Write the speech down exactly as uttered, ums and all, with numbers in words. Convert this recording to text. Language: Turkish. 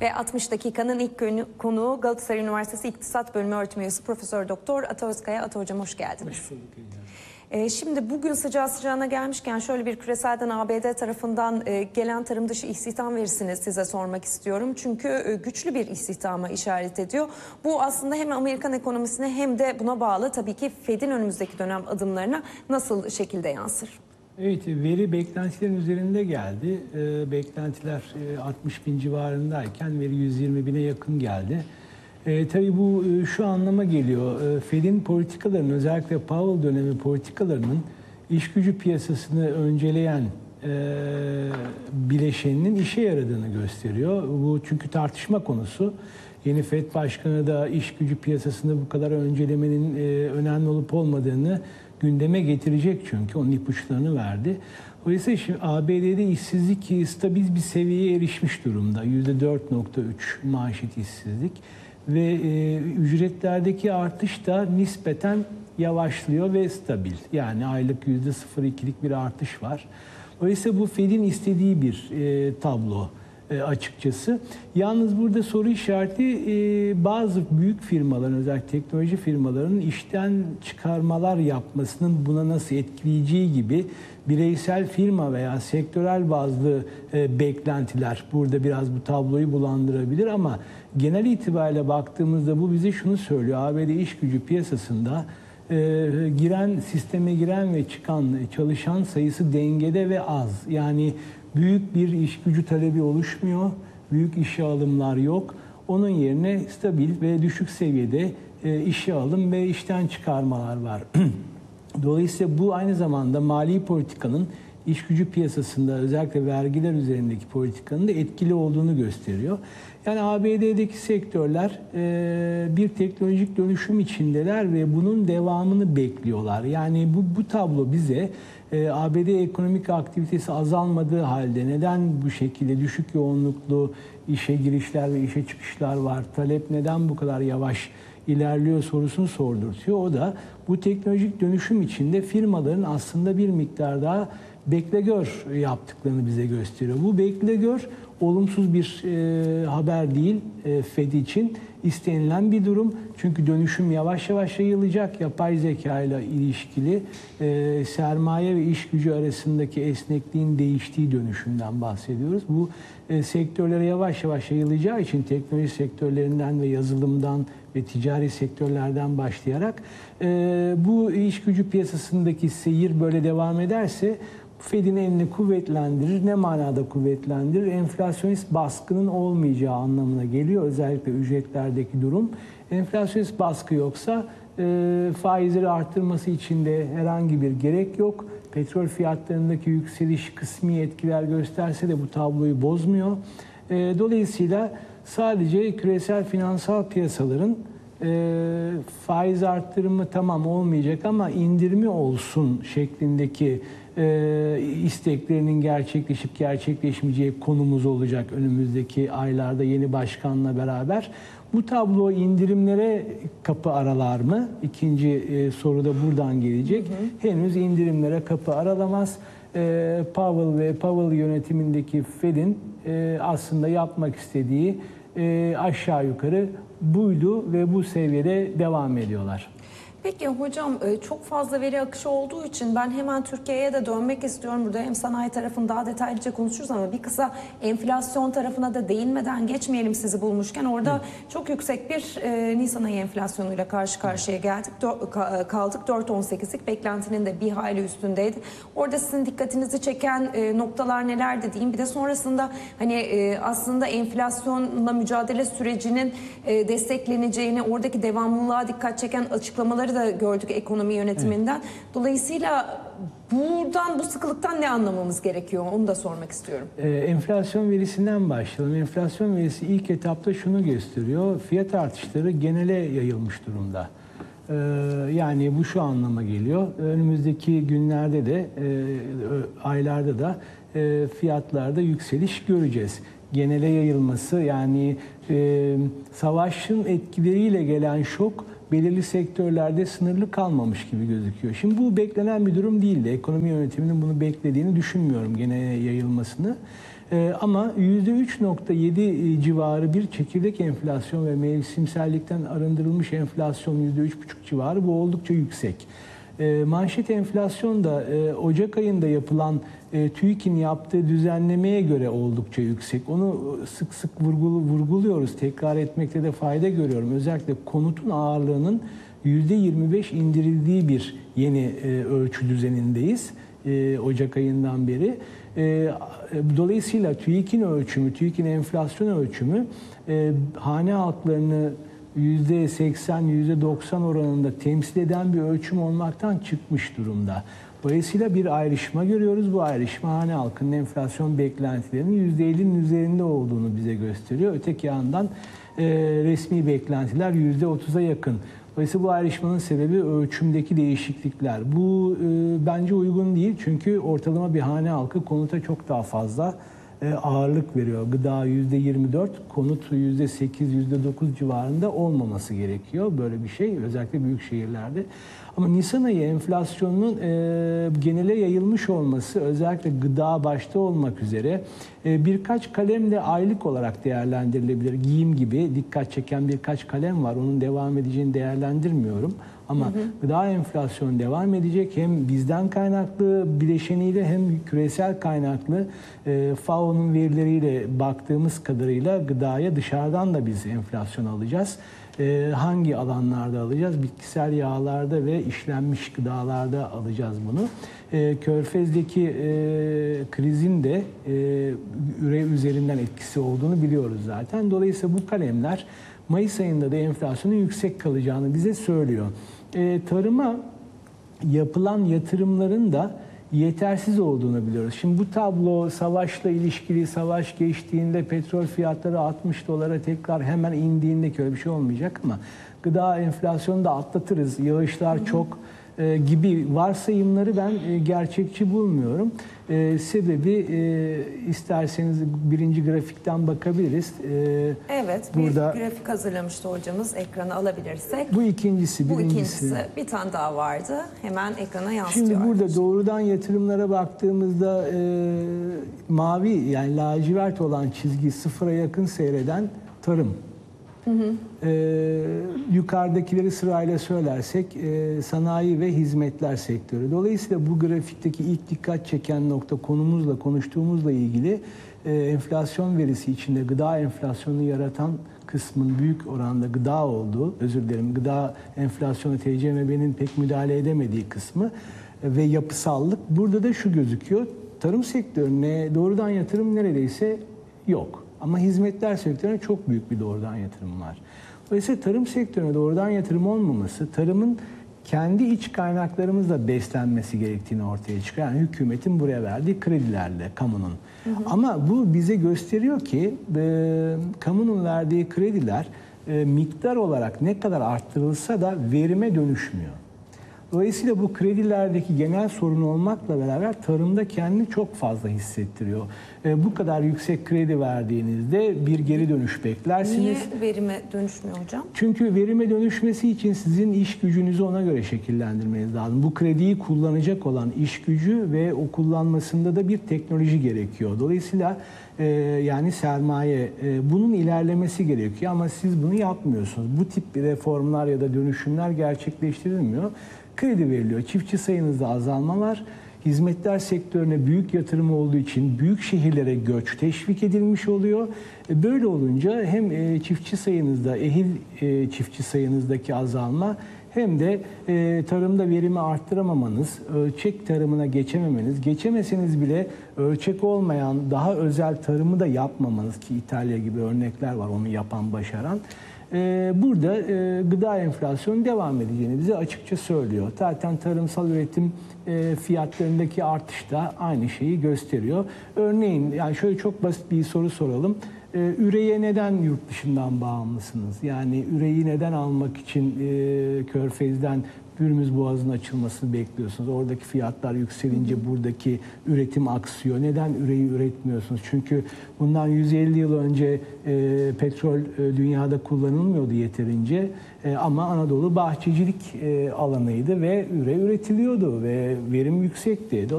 Ve altmış dakikanın ilk konu- konuğu Galatasaray Üniversitesi İktisat Bölümü öğretim üyesi Profesör Doktor Ata Özkaya. Ata Hocam hoş geldiniz. Hoş bulduk. Ee, şimdi bugün sıcağı sıcağına gelmişken şöyle bir küreselden A B D tarafından e, gelen tarım dışı istihdam verisini size sormak istiyorum. Çünkü e, güçlü bir istihdama işaret ediyor. Bu aslında hem Amerikan ekonomisine hem de buna bağlı tabii ki Fed'in önümüzdeki dönem adımlarına nasıl şekilde yansır? Evet, veri beklentilerin üzerinde geldi. E, beklentiler e, altmış bin civarındayken veri yüz yirmi bine yakın geldi. E, tabii bu e, şu anlama geliyor. E, Fed'in politikalarının, özellikle Powell dönemi politikalarının iş gücü piyasasını önceleyen e, bileşeninin işe yaradığını gösteriyor. Bu çünkü tartışma konusu. Yeni Fed Başkanı da iş gücü piyasasını bu kadar öncelemenin e, önemli olup olmadığını gündeme getirecek, çünkü onun ipuçlarını verdi. Dolayısıyla şimdi A B D'de işsizlik stabil bir seviyeye erişmiş durumda. yüzde dört nokta üç maaşit işsizlik ve e, ücretlerdeki artış da nispeten yavaşlıyor ve stabil. Yani aylık yüzde sıfır virgül ikilik bir artış var. Dolayısıyla bu Fed'in istediği bir e, tablo açıkçası. Yalnız burada soru işareti bazı büyük firmaların, özellikle teknoloji firmalarının işten çıkarmalar yapmasının buna nasıl etkileyeceği gibi bireysel firma veya sektörel bazlı beklentiler burada biraz bu tabloyu bulandırabilir, ama genel itibariyle baktığımızda bu bize şunu söylüyor: A B D iş gücü piyasasında giren, sisteme giren ve çıkan çalışan sayısı dengede ve az. Yani büyük bir iş gücü talebi oluşmuyor, büyük işe alımlar yok. Onun yerine stabil ve düşük seviyede işe alım ve işten çıkarmalar var. Dolayısıyla bu aynı zamanda mali politikanın iş gücü piyasasında, özellikle vergiler üzerindeki politikanın da etkili olduğunu gösteriyor. Yani A B D'deki sektörler bir teknolojik dönüşüm içindeler ve bunun devamını bekliyorlar. Yani bu, bu tablo bize A B D ekonomik aktivitesi azalmadığı halde neden bu şekilde düşük yoğunluklu işe girişler ve işe çıkışlar var, talep neden bu kadar yavaş ilerliyor sorusunu sordurtuyor. O da bu teknolojik dönüşüm içinde firmaların aslında bir miktar daha bekle gör yaptıklarını bize gösteriyor. Bu bekle gör olumsuz bir e, haber değil e, Fed için, istenilen bir durum. Çünkü dönüşüm yavaş yavaş yayılacak. Yapay zeka ile ilişkili e, sermaye ve iş gücü arasındaki esnekliğin değiştiği dönüşümden bahsediyoruz. Bu e, sektörlere yavaş yavaş yayılacağı için teknoloji sektörlerinden ve yazılımdan ve ticari sektörlerden başlayarak e, bu iş gücü piyasasındaki seyir böyle devam ederse Fed'in elini kuvvetlendirir. Ne manada kuvvetlendirir? Enflasyonist baskının olmayacağı anlamına geliyor. Özellikle ücretlerdeki durum. Enflasyonist baskı yoksa e, faizleri arttırması için de herhangi bir gerek yok. Petrol fiyatlarındaki yükseliş kısmi etkiler gösterse de bu tabloyu bozmuyor. E, dolayısıyla sadece küresel finansal piyasaların e, faiz arttırımı tamam olmayacak ama indirimi olsun şeklindeki e, isteklerinin gerçekleşip gerçekleşmeyeceği konumuz olacak önümüzdeki aylarda yeni başkanla beraber. Bu tablo indirimlere kapı aralar mı? İkinci e, soru da buradan gelecek. Hı hı. Henüz indirimlere kapı aralamaz. E, Powell ve Powell yönetimindeki Fed'in e, aslında yapmak istediği e, aşağı yukarı buydu ve bu seviyede devam ediyorlar. Peki hocam, çok fazla veri akışı olduğu için ben hemen Türkiye'ye de dönmek istiyorum. Burada hem sanayi tarafını daha detaylıca konuşuruz ama bir kısa enflasyon tarafına da değinmeden geçmeyelim sizi bulmuşken. Orada Hı. çok yüksek bir e, Nisan ayı enflasyonuyla karşı karşıya geldik. Dö- kaldık dört virgül on sekizlik beklentinin de bir hayli üstündeydi. Orada sizin dikkatinizi çeken e, noktalar nelerdi diyeyim. Bir de sonrasında hani e, aslında enflasyonla mücadele sürecinin e, destekleneceğini, oradaki devamlılığa dikkat çeken açıklamaları da gördük ekonomi yönetiminden. Evet. Dolayısıyla buradan, bu sıkılıktan ne anlamamız gerekiyor? Onu da sormak istiyorum. Ee, enflasyon verisinden başlayalım. Enflasyon verisi ilk etapta şunu gösteriyor: fiyat artışları genele yayılmış durumda. Ee, yani bu şu anlama geliyor: önümüzdeki günlerde de, e, aylarda da e, fiyatlarda yükseliş göreceğiz. Genele yayılması, yani e, savaşın etkileriyle gelen şok belirli sektörlerde sınırlı kalmamış gibi gözüküyor. Şimdi bu beklenen bir durum değildi. Ekonomi yönetiminin bunu beklediğini düşünmüyorum, gene yayılmasını. Ee, ama yüzde üç nokta yedi civarı bir çekirdek enflasyon ve mevsimsellikten arındırılmış enflasyon yüzde üç buçuk civarı, bu oldukça yüksek. Ee, manşet enflasyon da e, Ocak ayında yapılan e, TÜİK'in yaptığı düzenlemeye göre oldukça yüksek. Onu sık sık vurgulu, vurguluyoruz, tekrar etmekte de fayda görüyorum. Özellikle konutun ağırlığının yüzde yirmi beş indirildiği bir yeni e, ölçü düzenindeyiz e, Ocak ayından beri. E, dolayısıyla TÜİK'in ölçümü, TÜİK'in enflasyon ölçümü e, hane halklarını yüzde seksen, yüzde doksan oranında temsil eden bir ölçüm olmaktan çıkmış durumda. Dolayısıyla bir ayrışma görüyoruz. Bu ayrışma hane halkının enflasyon beklentilerinin yüzde ellinin üzerinde olduğunu bize gösteriyor. Öteki yandan e, resmi beklentiler yüzde otuza yakın. Dolayısıyla bu ayrışmanın sebebi ölçümdeki değişiklikler. Bu e, bence uygun değil, çünkü ortalama bir hane halkı konuta çok daha fazla e, ağırlık veriyor. Gıda yüzde yirmi dört, konut yüzde sekiz, yüzde dokuz civarında olmaması gerekiyor. Böyle bir şey özellikle büyük şehirlerde. Ama Nisan ayı enflasyonunun e, genele yayılmış olması, özellikle gıda başta olmak üzere e, birkaç kalem de aylık olarak değerlendirilebilir. Giyim gibi dikkat çeken birkaç kalem var. Onun devam edeceğini değerlendirmiyorum. Ama hı hı. gıda enflasyonu devam edecek. Hem bizden kaynaklı bileşeniyle hem küresel kaynaklı e, F A O'nun verileriyle baktığımız kadarıyla gıdaya dışarıdan da biz enflasyon alacağız. E, hangi alanlarda alacağız? Bitkisel yağlarda ve işlenmiş gıdalarda alacağız bunu. E, Körfez'deki e, krizin de e, üre üzerinden etkisi olduğunu biliyoruz zaten. Dolayısıyla bu kalemler Mayıs ayında da enflasyonun yüksek kalacağını bize söylüyor. E, tarıma yapılan yatırımların da yetersiz olduğunu biliyoruz. Şimdi bu tablo savaşla ilişkili, savaş geçtiğinde petrol fiyatları altmış dolara tekrar hemen indiğinde öyle bir şey olmayacak, ama gıda enflasyonu da atlatırız, yağışlar hı hı. çok e, gibi varsayımları ben e, gerçekçi bulmuyorum. E, sebebi e, isterseniz birinci grafikten bakabiliriz. E, evet, burada bir grafik hazırlamıştı hocamız, ekrana alabilirsek. Bu ikincisi, bu birincisi. ikincisi. Bir tane daha vardı. Hemen ekrana yansıtıyor. Şimdi burada doğrudan yatırımlara baktığımızda e, mavi, yani lacivert olan çizgi sıfıra yakın seyreden tarım. Hı hı. Ee, yukarıdakileri sırayla söylersek e, sanayi ve hizmetler sektörü. Dolayısıyla bu grafikteki ilk dikkat çeken nokta, konumuzla, konuştuğumuzla ilgili e, enflasyon verisi içinde gıda enflasyonunu yaratan kısmın büyük oranda gıda olduğu, özür dilerim, gıda enflasyonu T C M B'nin pek müdahale edemediği kısmı e, ve yapısallık. Burada da şu gözüküyor: tarım sektörüne doğrudan yatırım neredeyse yok. Ama hizmetler sektörüne çok büyük bir doğrudan yatırım var. Dolayısıyla tarım sektörüne doğrudan yatırım olmaması, tarımın kendi iç kaynaklarımızla beslenmesi gerektiğini ortaya çıkıyor. Yani hükümetin buraya verdiği kredilerle, kamunun. Hı hı. Ama bu bize gösteriyor ki e, kamunun verdiği krediler e, miktar olarak ne kadar arttırılsa da verime dönüşmüyor. Dolayısıyla bu kredilerdeki genel sorun olmakla beraber tarımda kendini çok fazla hissettiriyor. E, bu kadar yüksek kredi verdiğinizde bir geri dönüş beklersiniz. Niye verime dönüşmüyor hocam? Çünkü verime dönüşmesi için sizin iş gücünüzü ona göre şekillendirmeniz lazım. Bu krediyi kullanacak olan iş gücü ve o kullanmasında da bir teknoloji gerekiyor. Dolayısıyla e, yani sermaye, e, bunun ilerlemesi gerekiyor ama siz bunu yapmıyorsunuz. Bu tip reformlar ya da dönüşümler gerçekleştirilmiyor. Kredi veriliyor. Çiftçi sayınızda azalma var. Hizmetler sektörüne büyük yatırım olduğu için büyük şehirlere göç teşvik edilmiş oluyor. Böyle olunca hem çiftçi sayınızda, ehil çiftçi sayınızdaki azalma, hem de tarımda verimi arttıramamanız, ölçek tarımına geçememeniz, geçemeseniz bile ölçek olmayan daha özel tarımı da yapmamanız, ki İtalya gibi örnekler var onu yapan, başaran. Burada gıda enflasyonu devam edeceğini bize açıkça söylüyor. Zaten tarımsal üretim fiyatlarındaki artış da aynı şeyi gösteriyor. Örneğin, yani şöyle çok basit bir soru soralım. Üreye neden yurt dışından bağımlısınız? Yani üreyi neden almak için Körfez'den Hürmüz Boğazı'nın açılmasını bekliyorsunuz? Oradaki fiyatlar yükselince buradaki üretim aksıyor. Neden üreyi üretmiyorsunuz? Çünkü bundan yüz elli yıl önce e, petrol e, dünyada kullanılmıyordu yeterince. E, ama Anadolu bahçecilik e, alanıydı ve üre üretiliyordu ve verim yüksekti.